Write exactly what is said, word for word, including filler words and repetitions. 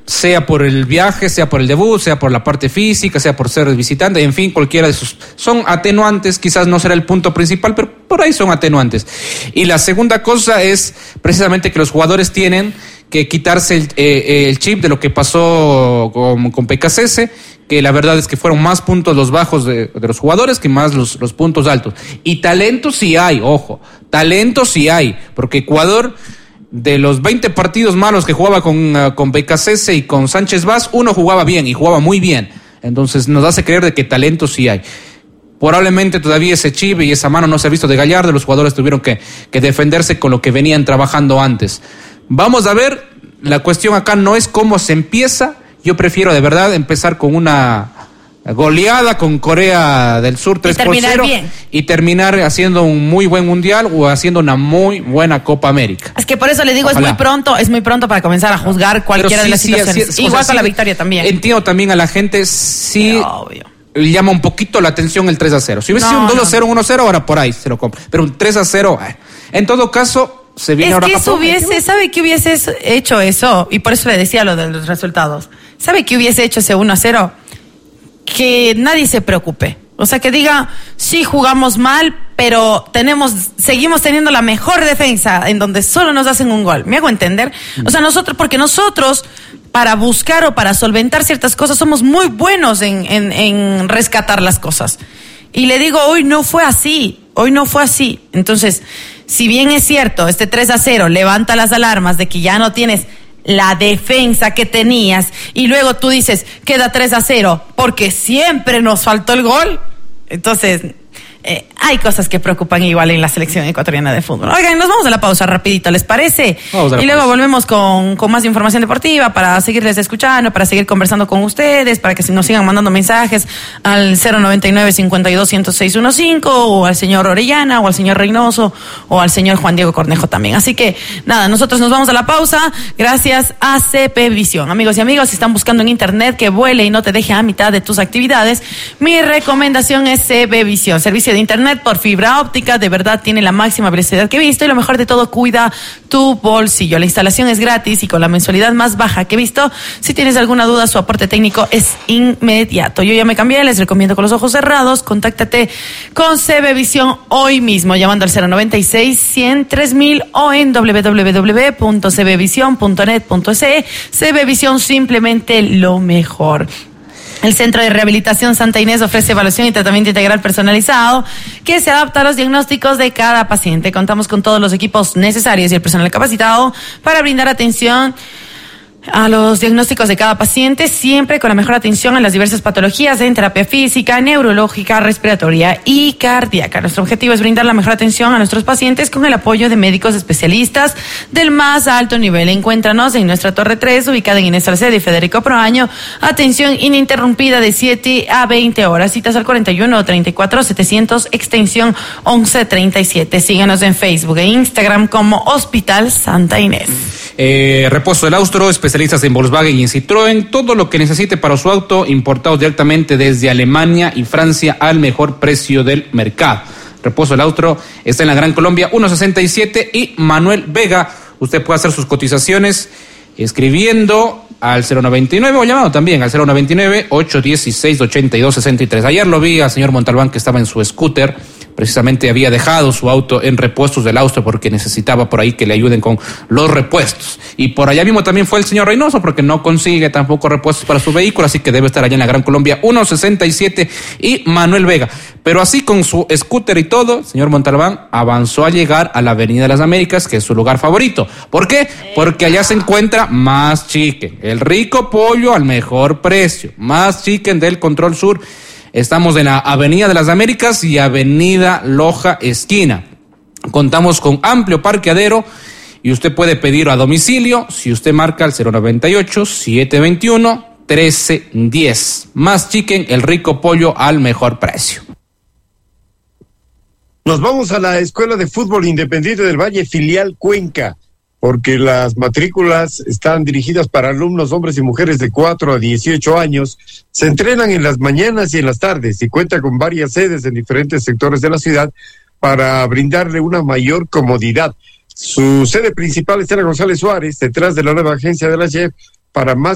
sea por el viaje, sea por el debut, sea por la parte física, sea por ser visitante, en fin, cualquiera de sus... Son atenuantes, quizás no será el punto principal, pero por ahí son atenuantes. Y la segunda cosa es precisamente que los jugadores tienen que quitarse el, eh, el chip de lo que pasó con, con P K C S, que la verdad es que fueron más puntos los bajos de, de los jugadores que más los, los puntos altos. Y talento sí hay, ojo, talento sí hay, porque Ecuador... De los veinte partidos malos que jugaba con, uh, con B K C S y con Sánchez Vaz, uno jugaba bien y jugaba muy bien. Entonces nos hace creer de que talento sí hay. Probablemente todavía ese chip y esa mano no se ha visto de Gallardo. Los jugadores tuvieron que, que defenderse con lo que venían trabajando antes. Vamos a ver, la cuestión acá no es cómo se empieza. Yo prefiero de verdad empezar con una goleada con Corea del Sur tres por cero y terminar haciendo un muy buen mundial o haciendo una muy buena Copa América. Es que por eso le digo, Ojalá. es muy pronto, es muy pronto para comenzar a juzgar cualquiera sí, de las sí, situaciones. Sí, Igual o sea, con sí, la victoria también. Entiendo también a la gente, sí le llama un poquito la atención el tres a cero. Si hubiese no, sido un dos a cero, no. uno a cero, ahora por ahí se lo compro. Pero un tres a cero, eh. en todo caso, se viene es ahora que eso hubiese, ¿sabe qué hubiese hecho eso? Y por eso le decía lo de los resultados. ¿Sabe qué hubiese hecho ese uno a cero? Que nadie se preocupe. O sea, que diga, sí jugamos mal, pero tenemos, seguimos teniendo la mejor defensa en donde solo nos hacen un gol. ¿Me hago entender? O sea, nosotros, porque nosotros, para buscar o para solventar ciertas cosas, somos muy buenos en, en, en rescatar las cosas. Y le digo, hoy no fue así. Hoy no fue así. Entonces, si bien es cierto, este tres a cero levanta las alarmas de que ya no tienes la defensa que tenías, y luego tú dices, queda tres a cero, porque siempre nos faltó el gol. Entonces, eh, hay cosas que preocupan igual en la selección ecuatoriana de fútbol. Oigan, nos vamos a la pausa rapidito, ¿les parece? Y luego pausa. volvemos con, con más información deportiva para seguirles escuchando, para seguir conversando con ustedes, para que nos sigan mandando mensajes al cero noventa y nueve, cincuenta y dos, ciento seis quince, o al señor Orellana, o al señor Reynoso, o al señor Juan Diego Cornejo también. Así que, nada, nosotros nos vamos a la pausa, gracias a C P Visión. Amigos y amigas, si están buscando en internet que vuele y no te deje a mitad de tus actividades, mi recomendación es C P Visión, servicio de internet por fibra óptica, de verdad tiene la máxima velocidad que he visto, y lo mejor de todo, cuida tu bolsillo. La instalación es gratis y con la mensualidad más baja que he visto. Si tienes alguna duda, su aporte técnico es inmediato. Yo ya me cambié, les recomiendo con los ojos cerrados. Contáctate con C B Visión hoy mismo, llamando al cero noventa y seis, cien, tres mil o en doble u doble u doble u punto c b visión punto net punto e s. C B Visión, simplemente lo mejor. El Centro de Rehabilitación Santa Inés ofrece evaluación y tratamiento integral personalizado que se adapta a los diagnósticos de cada paciente. Contamos con todos los equipos necesarios y el personal capacitado para brindar atención a los diagnósticos de cada paciente, siempre con la mejor atención a las diversas patologías en terapia física, neurológica, respiratoria y cardíaca. Nuestro objetivo es brindar la mejor atención a nuestros pacientes con el apoyo de médicos especialistas del más alto nivel. Encuéntranos en nuestra Torre tres, ubicada en Inés Salcedo y Federico Proaño. Atención ininterrumpida de siete a veinte horas. Citas al cuarenta y uno, treinta y cuatro, setecientos, extensión once treinta y siete. Síganos en Facebook e Instagram como Hospital Santa Inés. Eh, Repuesto del Austro, especialistas en Volkswagen y en Citroën, todo lo que necesite para su auto, importados directamente desde Alemania y Francia al mejor precio del mercado. Repuesto del Austro está en la Gran Colombia ciento sesenta y siete y Manuel Vega. Usted puede hacer sus cotizaciones escribiendo al cero noventa y nueve o llamado también al cero noventa y nueve, ocho dieciséis, ochenta y dos sesenta y tres. Ayer lo vi al señor Montalbán que estaba en su scooter, precisamente había dejado su auto en repuestos del Austro porque necesitaba por ahí que le ayuden con los repuestos. Y por allá mismo también fue el señor Reynoso porque no consigue tampoco repuestos para su vehículo, así que debe estar allá en la Gran Colombia ciento sesenta y siete y Manuel Vega. Pero así con su scooter y todo, señor Montalbán avanzó a llegar a la Avenida de las Américas, que es su lugar favorito. ¿Por qué? Porque allá se encuentra Más Chicken, el rico pollo al mejor precio. Más Chicken del Control Sur. Estamos en la Avenida de las Américas y Avenida Loja Esquina. Contamos con amplio parqueadero y usted puede pedir a domicilio si usted marca el cero noventa y ocho, setecientos veintiuno, trece diez. Más Chicken, el rico pollo al mejor precio. Nos vamos a la Escuela de Fútbol Independiente del Valle, filial Cuenca, porque las matrículas están dirigidas para alumnos, hombres y mujeres de cuatro a dieciocho años. Se entrenan en las mañanas y en las tardes y cuenta con varias sedes en diferentes sectores de la ciudad para brindarle una mayor comodidad. Su sede principal está en González Suárez, detrás de la nueva agencia de la J E F. Para más